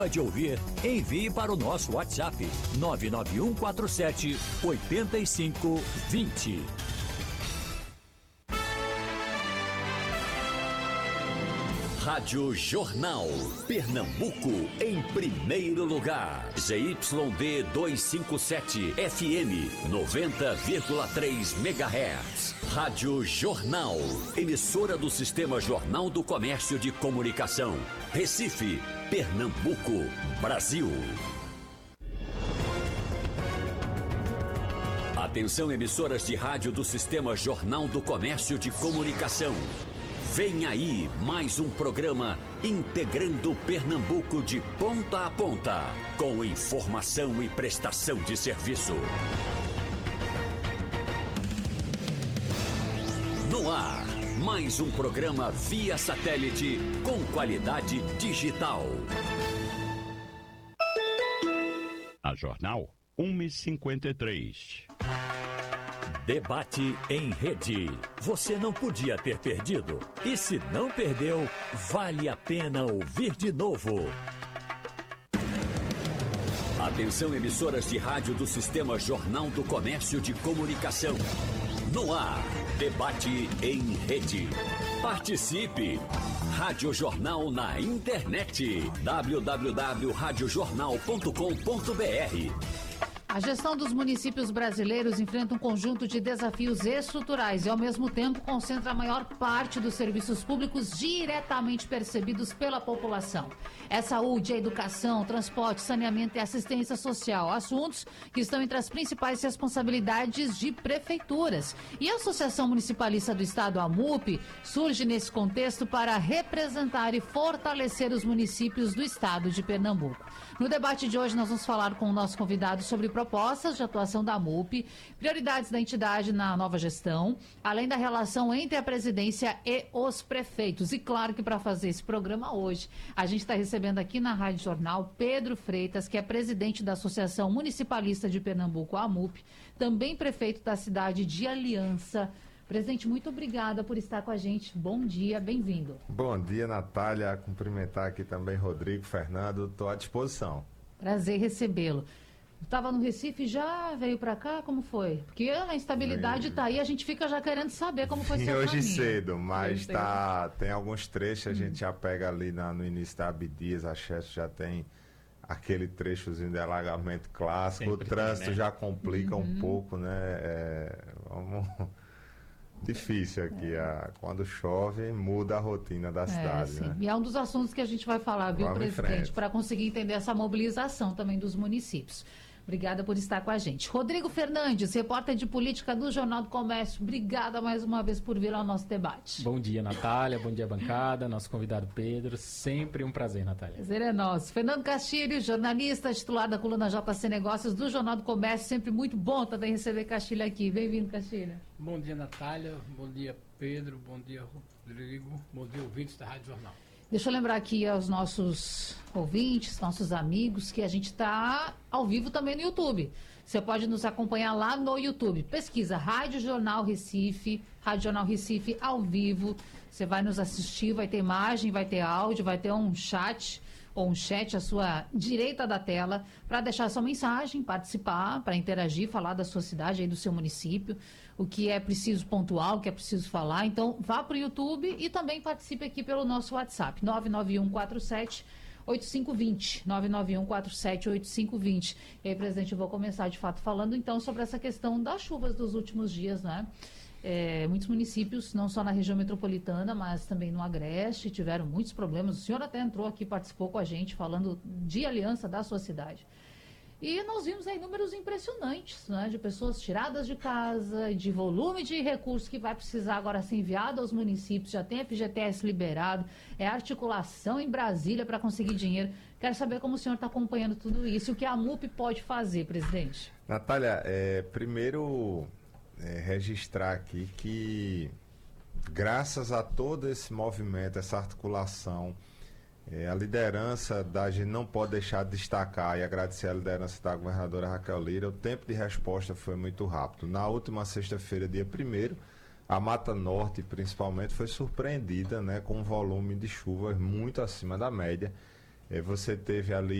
De ouvir, envie para o nosso WhatsApp 99147 8520. Rádio Jornal, Pernambuco, em primeiro lugar. ZYD 257, FM 90,3 MHz. Rádio Jornal, emissora do Sistema Jornal do Comércio de Comunicação. Recife, Pernambuco, Brasil. Atenção, emissoras de rádio do Sistema Jornal do Comércio de Comunicação. Vem aí mais um programa integrando Pernambuco de ponta a ponta, com informação e prestação de serviço. No ar, mais um programa via satélite com qualidade digital. A Jornal 1h53. Debate em rede. Você não podia ter perdido. E se não perdeu, vale a pena ouvir de novo. Atenção, emissoras de rádio do Sistema Jornal do Comércio de Comunicação. No ar, debate em rede. Participe! Rádio Jornal na internet. www.radiojornal.com.br. A gestão dos municípios brasileiros enfrenta um conjunto de desafios estruturais e, ao mesmo tempo, concentra a maior parte dos serviços públicos diretamente percebidos pela população. É saúde, é educação, transporte, saneamento e assistência social, assuntos que estão entre as principais responsabilidades de prefeituras. E a Associação Municipalista do Estado, a MUP, surge nesse contexto para representar e fortalecer os municípios do estado de Pernambuco. No debate de hoje, nós vamos falar com o nosso convidado sobre propostas de atuação da MUP, prioridades da entidade na nova gestão, além da relação entre a presidência e os prefeitos. E claro que para fazer esse programa hoje, a gente está recebendo aqui na Rádio Jornal Pedro Freitas, que é presidente da Associação Municipalista de Pernambuco, a MUP, também prefeito da cidade de Aliança. Presidente, muito obrigada por estar com a gente. Bom dia, bem-vindo. Bom dia, Natália. Cumprimentar aqui também Rodrigo, Fernando. Estou à disposição. Prazer recebê-lo. Estava no Recife, já veio para cá? Como foi? Porque a instabilidade está aí, a gente fica já querendo saber como foi seu caminho. Hoje cedo, mas tem alguns trechos, a gente já pega ali no início da Abdias, a Chefe já tem aquele trechozinho de alagamento clássico. Sempre o trânsito tem, né? Já complica um pouco, né? Difícil aqui, quando chove, muda a rotina da cidade. Né? E é um dos assuntos que a gente vai falar, viu, presidente, para conseguir entender essa mobilização também dos municípios. Obrigada por estar com a gente. Rodrigo Fernandes, repórter de política do Jornal do Comércio. Obrigada mais uma vez por vir ao nosso debate. Bom dia, Natália. Bom dia, bancada. Nosso convidado Pedro. Sempre um prazer, Natália. Prazer é nosso. Fernando Castilho, jornalista, titular da coluna JC Negócios do Jornal do Comércio. Sempre muito bom também receber Castilho aqui. Bem-vindo, Castilho. Bom dia, Natália. Bom dia, Pedro. Bom dia, Rodrigo. Bom dia, ouvintes da Rádio Jornal. Deixa eu lembrar aqui aos nossos ouvintes, nossos amigos, que a gente está ao vivo também no YouTube. Você pode nos acompanhar lá no YouTube. Pesquisa Rádio Jornal Recife, Rádio Jornal Recife ao vivo. Você vai nos assistir, vai ter imagem, vai ter áudio, vai ter um chat ou um chat à sua direita da tela para deixar sua mensagem, participar, para interagir, falar da sua cidade, aí do seu município, o que é preciso pontuar, o que é preciso falar. Então, vá para o YouTube e também participe aqui pelo nosso WhatsApp, 99147 8520, 99147 8520. E aí, presidente, eu vou começar de fato falando então sobre essa questão das chuvas dos últimos dias, né? Muitos municípios, não só na região metropolitana, mas também no Agreste, tiveram muitos problemas. O senhor até entrou aqui, participou com a gente, falando de Aliança da sua cidade. E nós vimos aí números impressionantes, né, de pessoas tiradas de casa, de volume de recursos que vai precisar agora ser enviado aos municípios. Já tem FGTS liberado, articulação em Brasília para conseguir dinheiro. Quero saber como o senhor está acompanhando tudo isso e o que a MUP pode fazer, presidente. Natália, primeiro... registrar aqui que graças a todo esse movimento, essa articulação, a liderança da gente não pode deixar de destacar e agradecer a liderança da governadora Raquel Lira. O tempo de resposta foi muito rápido. Na última sexta-feira, dia 1º, a Mata Norte principalmente foi surpreendida, né, com um volume de chuvas muito acima da média. Você teve ali